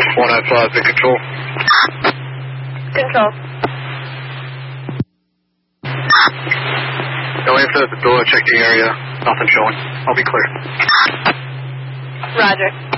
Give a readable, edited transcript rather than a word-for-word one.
195 in control. Control. No answer at the door, check the area. Nothing showing. I'll be clear. Roger.